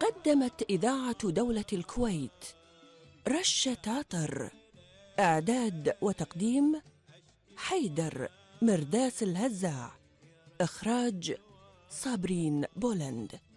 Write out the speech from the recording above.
قدمت إذاعة دولة الكويت رشة عطر. إعداد وتقديم حيدر مرداس الهزاع. إخراج صابرين بولند.